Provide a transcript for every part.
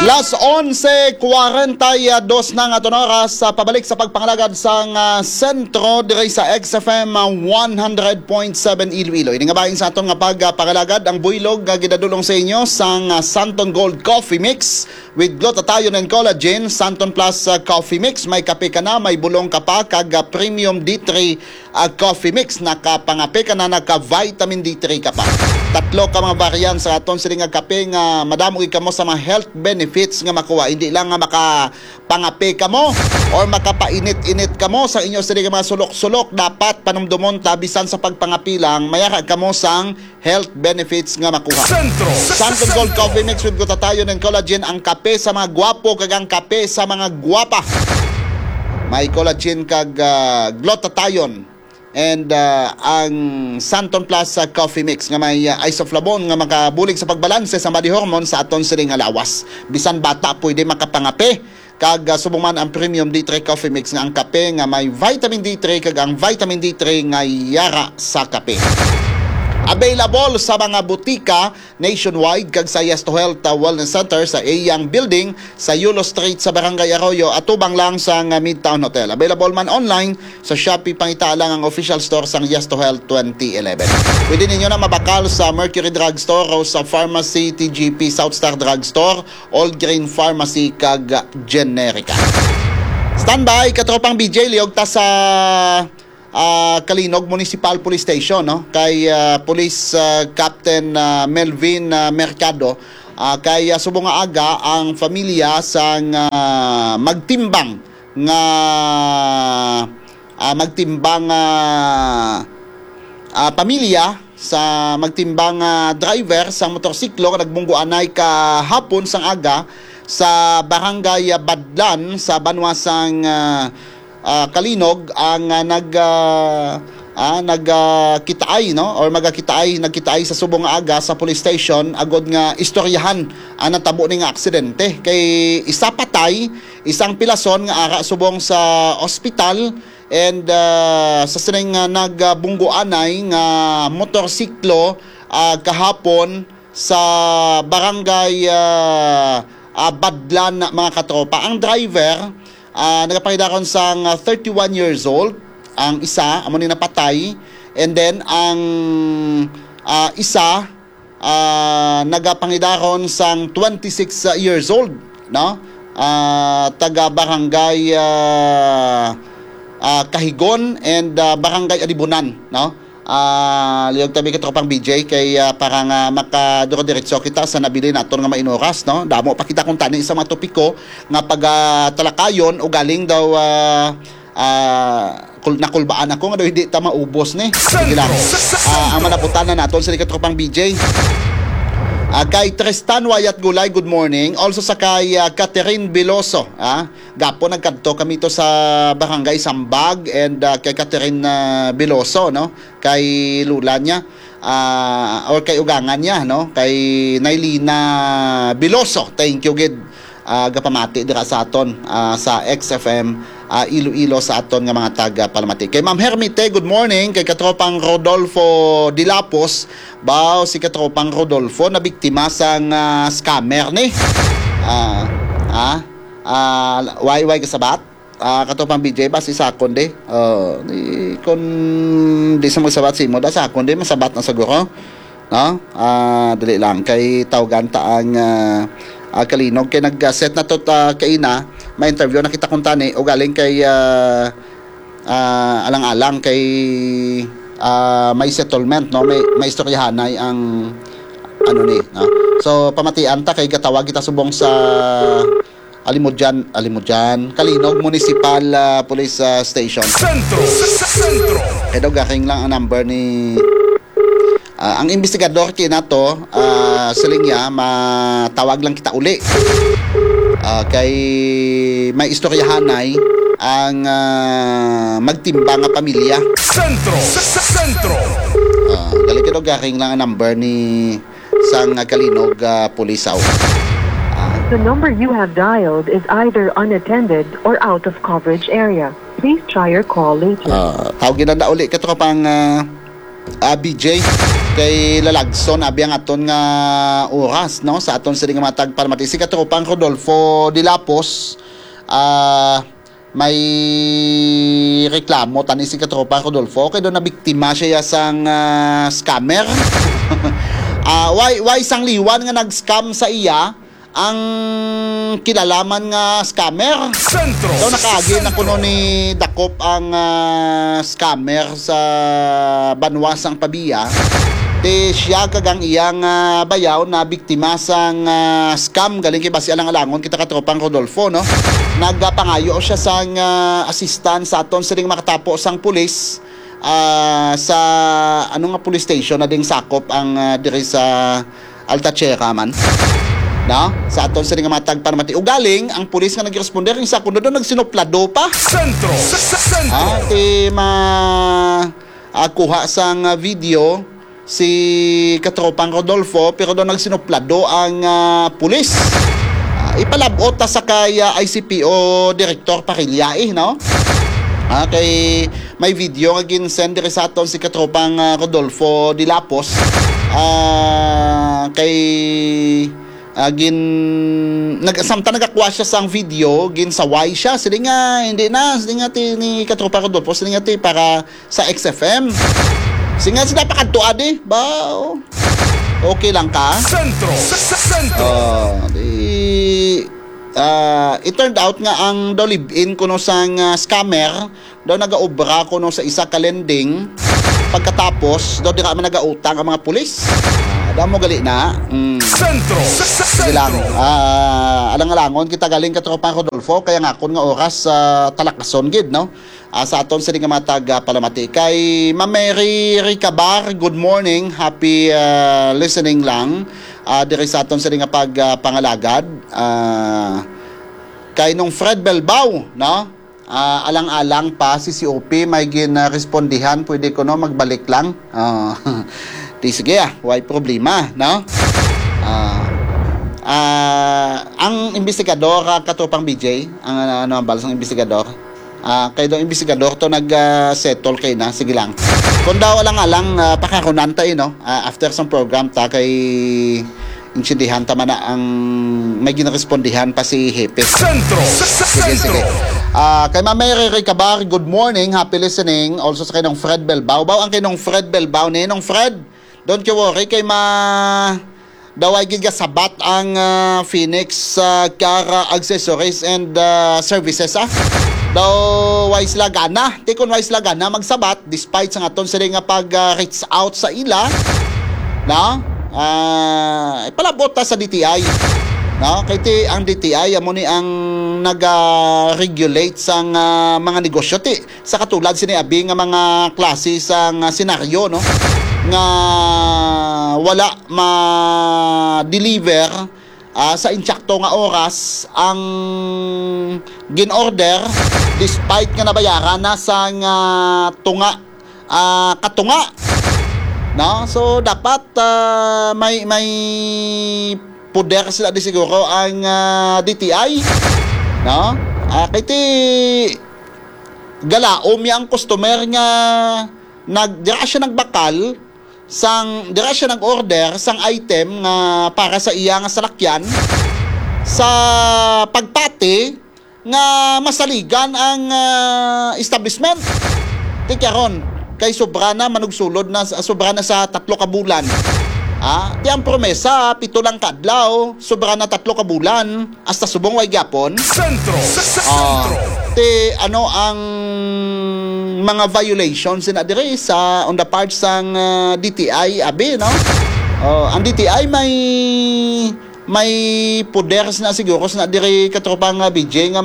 Las 11:42 na nga oras sa pabalik sa pagpangalagad sa sentro diri sa XFM 100.7 Iloilo. Ini nga bahin sa aton nga pagpangalagad ang buylog nga gidadulong sa inyo sang Santon Gold Coffee Mix with glutathione and collagen. Santon Plus Coffee Mix, may kape ka na, may bulong ka pa, kag Premium D3 Coffee Mix, nakapangape ka na, naka-vitamin D3 ka pa. Tatlo ka mga variant sa aton sila nga kape nga madamo ka mo sa mga health benefits nga makuha. Hindi lang nga makapangape ka mo or makapainit-init ka mo sa inyo sila nga mga sulok-sulok. Dapat panumdumon tabisan sa pagpangapi lang, mayara ka mo sang health benefits nga makuha. Santon Gold Coffee Mix with glutathione and collagen, ang kape sa mga gwapo kag ang kape sa mga gwapa. May collagen kag glutathione and ang Santon Plus Coffee Mix nga may isoflavone nga makabulig sa pagbalanse sa body hormone sa aton siling alawas. Bisan bata pwede makapangape. Kag subong man ang Premium D3 Coffee Mix nga ang kape nga may vitamin D3 kag ang vitamin D3 nga yara sa kape. Available sa mga butika nationwide kag sa Yes to Health Wellness Center sa Ayang Building sa Yulo Street sa Barangay Arroyo at tubang lang sa Midtown Hotel. Available man online sa Shopee, pangita lang ang official store sang Yes to Health 2011. Pwede ninyo na mabakal sa Mercury Drugstore o sa Pharmacy TGP, South Star Drugstore, Old Green Pharmacy kag Generica. Standby katropang BJ liog ta sa Kalinog Municipal Police Station, no? Kay Police Captain Melvin Mercado, kay subong nga aga ang pamilya sang magtimbang pamilya sa magtimbang driver sa motorsiklo nagbunggo anay kahapon sang aga sa Barangay Badlan sa Banwasang Kalinog ang nagkitaay, no, or nagkitaay sa subong aga sa police station agod nga istoryahan ang natabo ning aksidente kay isa patay, isang pilason nga ara subong sa ospital and sa sining nagbunggoanay nga motorsiklo kahapon sa barangay Badlan mga katropa. Ang driver nagapakidaron sang 31 years old, ang isa amo ni napatay, and then ang isa nagapangidaron sang 26 years old, no, taga barangay Kahigon and barangay Alibunan, no. Liyog tabi ka tropang BJ kay para nga makaduro-diretso kita sa nabili naton nga mainoras, no. Damo pa kita kung tani sa mga topiko nga pagtalakayon o galing daw nakulbaan ako nga daw hindi ta maubos ni. Sige lang. Ang manaputan na naton sa likatropang BJ. Kay Tristan Wayat Gulay, good morning. Also sa kay Catherine Biloso. Gapo nagkadto kami to sa Barangay Sambag and kay Catherine Biloso, no? Kay lula niya or kay ugangan niya, no? Kay Nailina Biloso. Thank you gid. Gapamati dira sa aton sa XFM Iloilo sa aton nga mga taga Palamati. Kay Ma'am Hermite, good morning. Kay katropang Rodolfo Dilapos, baw si katropang Rodolfo na biktima sang scammer ni. Way kasabat. Katropang BJ ba si sakon de. Kon di sa magsabat si mo da sakon de masabat na siguro. No? Dali lang kay tawgan ta ang Kalinog kay nag-set na to kaina may interview na kita kuntani o galing kay alang-alang kay may settlement, no, may istoryahanay ang ano ni, no? So pamatian ta kay gatawag kita subong sa Alimudjan Kalinog Municipal Police Station Centro kay daw gaking lang ang number ni ang investigador kinato siling niya matawag lang kita uli kay may istoryahanay ang magtimbang nga pamilya Centro galing kino gaking lang ang number ni sang Kalinog Pulisaw. The number you have dialed is either unattended or out of coverage area. Please try your call later. Tawagin na uli katro pang BJ kay lalagson abi ang aton nga oras no sa aton sining matag palamati si katropang Rodolfo Dilapos. May reklamo tani si katropang Rodolfo kay do na biktima siya sang scammer. Why sang liwan nga nag-scam sa iya ang kilalaman nga scammer. Sentro. So nakaagi na kuno ni dakop ang scammer sa banwasang Pabia. Te siya kagang iyang bayaw na biktima sang scam galing kay basi alang-alangon kita katropang Rodolfo no. Nagpangayo siya sang assistant sa aton sining makatapo sang pulis sa ano nga police station na ding sakop ang diri sa Altachera man. No? Sa aton sining matag palamati ugaling ang pulis nga nagresponde ring sa kuno do nagsinoplado pa. Sentro. Ti kuha sang video si katropang Rodolfo pero doon nagsinoplado ang pulis. Ipalabot ta sa kay ICPO Director Parilyae no. Kay may video nga ginsend diri sa aton si katropang Rodolfo Dilapos. Kay samtang nagakuha siya sang video ginsaway siya sila nga hindi nga ni katropang Rodolfo sila nga para sa XFM. Singa sila pakadtuad ba? Okay lang ka? Sentro. It turned out nga ang daw live-in kuno sang scammer daw nagaobra kuno sa isa ka lending pagkatapos daw di ka man nagautang ang mga pulis. Daw mo gali na. Sentro. Sige lang. Alang-alangon kita galing katropang Rodolfo kaya nga kun nga oras talakason gid no. Sa aton sining matag palamati kay Ma'am Mary Ricabar, good morning, happy listening lang diri sa aton sining pagpangalagad kay nung Fred Belbao no alang-alang pa si COP may ginrespondihan pwede ko no magbalik lang di sige why problema no ang investigador katropang BJ ang balasang investigador kay daw investigador to nag-settle kay na sige lang kung daw alang-alang pakakunanta no after some program ta kay insindihan tama na ang may ginrespondihan pa si Hepe. Sentro. Sige. Kay Ma'am Mary Ricabar, good morning, happy listening also sa kinong Fred Belbao ang kinong Fred Belbao ni nung Fred don't you worry kay daw ay gigasabat ang Phoenix Car Accessories and Services daw wise lagana tikon wise lagana magsabat despite sa aton sila nga pag-reach out sa ila no ipalabot ta sa DTI no kay ang DTI amo ni ang nag-regulate sang mga negosyo sa katulad sini abi nga mga klase sang senaryo no nga wala ma-deliver sa insakto nga oras ang gin-order despite nga nabayaran na sa tunga katunga no so dapat may poder sila di siguro ang DTI no kay galaom yang customer nga dira siya nagbakal dira siya nag-order sang item nga para sa iya nga salakyan sa pagpati nga masaligan ang establishment tikaron kay sobra na manugsulod na sobra na sa 3 ka bulan di ang promesa 7 lang kadlaw sobra na 3 ka bulan hasta subong way gyapon Sentro. ano ang mga violations na dire sa on the part sang DTI abi no ang DTI may poder na siguro na dire katropang BJ nga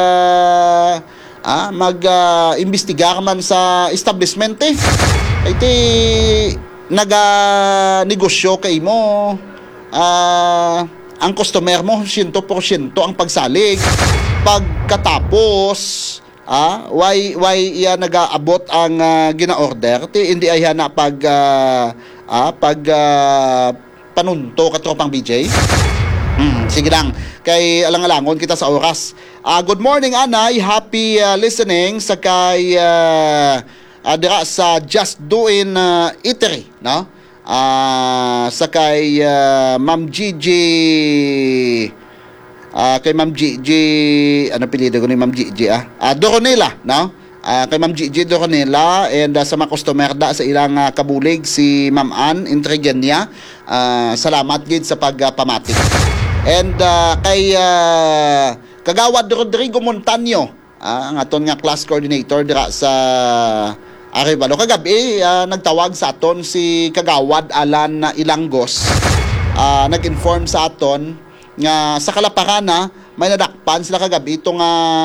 mag-imbestigar man sa establishment iti naga-negosyo kay mo ang customer mo 100% ang pagsalig pagkatapos why iya nagaabot ang gina-order hindi ay na panunto katropang BJ. Sige lang kay alang-alangon kita sa oras. Good morning Anay, happy listening sa kay dira sa Just Doing Eatery no Sakay Ma'am Gigi, kay Ma'am Gigi, ano apelyido ko ni Ma'am Gigi Doronela, no? Kay Ma'am Gigi Doronela, and sa mga customer da sa ilang kabulig, si Ma'am Ann Intrigenia, salamat gid sa pagpamati. And kay Kagawad Rodrigo Montaño, ang aton nga class coordinator dira sa Arevalo. Kagabi, nagtawag sa aton si Kagawad Alan Ilanggos. Nag-inform sa aton nga sa Kalaparana, may nadakpan sila kagabi itong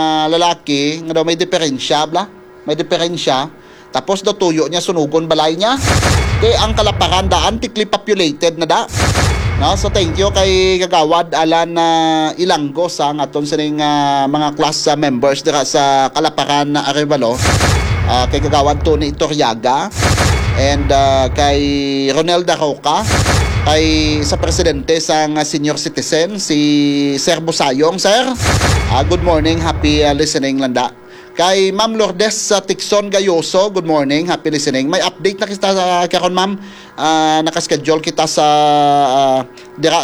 lalaki nga daw may diferensya, may diferensya. Tapos daw tuyo niya, sunugon balay niya. Kaya ang Kalaparan daan, thickly populated na da. No? So thank you kay Kagawad Alan Ilanggos, ang aton sining mga class members dira sa Kalaparan na Arevalo. Kay Kagawad Tony Itoryaga, and kay Ronelda Roca, kay sa presidente sa senior citizen, si Sir Busayong. Sir, good morning, happy listening landa. Kay Ma'am Lourdes Tixon Gayoso, good morning, happy listening. May update na kita karon, ma'am. Nakaschedule kita sa dira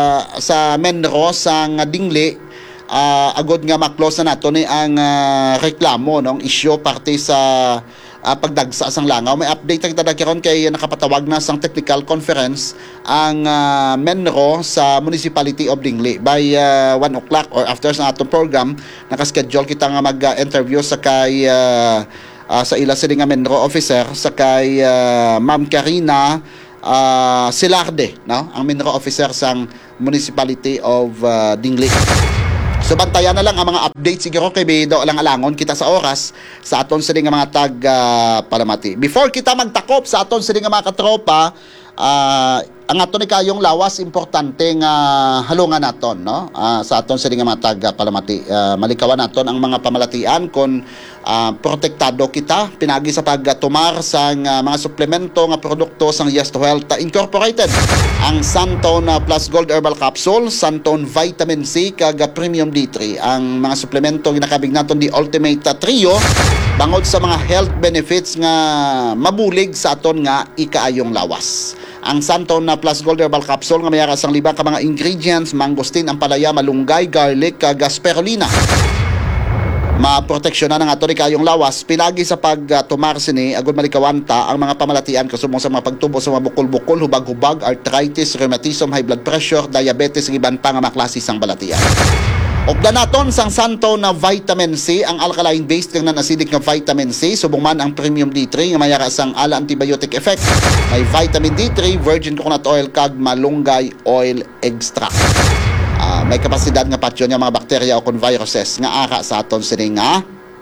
sa Menro sang Dingli. Agod nga maklose na nato ni ang reklamo nung issue parte sa pagdagsa sang langaw. May update na kita karon kay nakapatawag na sang technical conference ang Menro sa Municipality of Dingli by 1 o'clock or after sa atong program. Nakaschedule kita nga mag-interview sa kay sa ila sila nga Menro officer, sa kay Ma'am Karina Silarde, no? Ang Menro officer sang Municipality of Dingli. So bantayan na lang ang mga updates siguro kay Bido lang alangon kita sa oras sa aton sining mga tag palamati. Before kita magtakop sa aton sining mga katropa, ang aton ni kayong lawas importante nga halungan naton, no? Sa aton sining mga tag palamati. Malikawan naton ang mga pamalatian kon protektado kita pinagi sa pagtumar sa mga suplemento nga produkto sang Yes to Health Incorporated. Ang Santone Plus Gold Herbal Capsule, Santone Vitamin C kag Premium D3, ang mga suplemento ginakabig naton di Ultimate Trio bangod sa mga health benefits nga mabulig sa aton nga ikaayong lawas. Ang Santone Plus Gold Herbal Capsule nga mayara sang libang ka mga ingredients, mangosteen, ampalaya, malunggay, garlic kag spirulina. Maproteksyonan ang ato ni kayong lawas pinagi sa pagtumar sini agud malikawanta ang mga pamalatian kasumong sa mga pagtubo sa mga bukol-bukol, hubag-hubag, arthritis, rheumatism, high blood pressure, diabetes, ug iban pa nga mga klase sang balatian. Ogda naton sang Santone na vitamin C, ang alkaline based kang non-acidic nga vitamin C, subong man ang Premium D3 nga mayara sang ala antibiotic effect. May vitamin D3, virgin coconut oil kag malunggay oil extract. May kapasidad nga patyo nga mga bakterya o kon viruses nga ara sa aton sining nga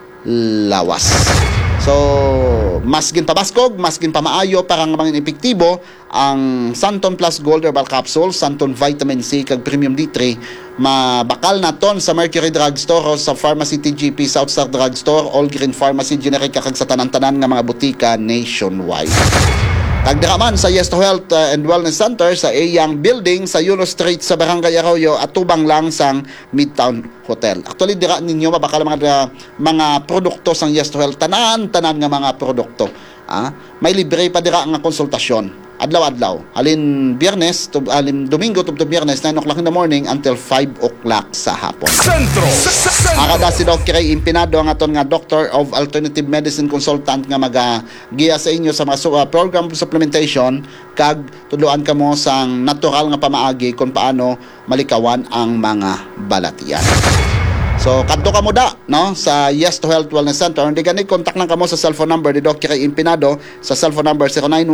lawas. So, masgin pabaskog, masgin pamaayo para nga mga epektibo ang Santone Plus Gold Herbal Capsule, Santone Vitamin C kag Premium D3 mabakal naton sa Mercury Drugstore o sa Pharmacy TGP, South Star Drugstore, All Green Pharmacy, generic kag sa tanan-tanan nga mga butika nationwide. Tagdira man sa Yes to Health and Wellness Center sa Eyang Building sa Yulo Street sa Barangay Arroyo at tubang lang sang Midtown Hotel. Actually dira ninyo mabakal mga produkto sang Yes to Health, tanan nga mga produkto. May libre pa dira nga konsultasyon. Adlaw-adlaw. Alin Biyernes, alin Domingo to Biyernes 9 o'clock in the morning until 5 o'clock sa hapon. Sentro. Akada si Dr. Impinado ang aton nga Doctor of Alternative Medicine Consultant nga mag-giya sa inyo sa mga program supplementation kag tudloan kamo sang natural nga pamaagi kung paano malikawan ang mga balatian. So, kadto ka mo da, no? Sa Yes to Health Wellness Center. Hindi gani, contact lang kamo sa cellphone number ni Dr. Impinado sa cellphone number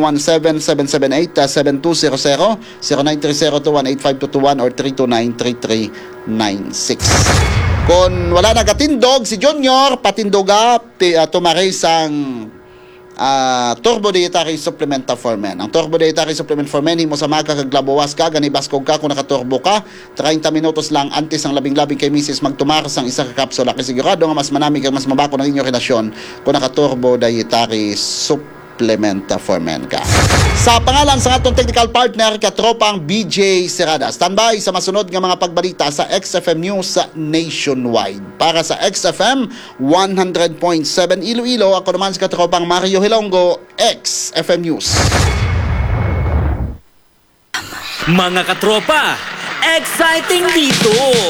0917-778-7200, 0930-218-5221 or 329-3396. Kung wala nagatindog si Junior, patindoga, tumari sang Turbo Dietary Supplement for Men. Ang Turbo Dietary Supplement for Men himo sa maka kag labawas ka gani baskog ka kung nakaturbo ka 30 minutos lang antes ang labing-labing kay misis magtumar sang isa ka kapsula kasi sigurado nga mas manami kag mas mabako ng inyong relasyon kung naka-Turbo Dietary Supplement for Men ka. Sa pangalan sa atong technical partner katropang BJ Serrada, standby sa masunod nga mga pagbalita sa XFM News nationwide. Para sa XFM 100.7 Iloilo, ako naman sa katropang Mario Hilongo, XFM News. Mga katropa, exciting dito!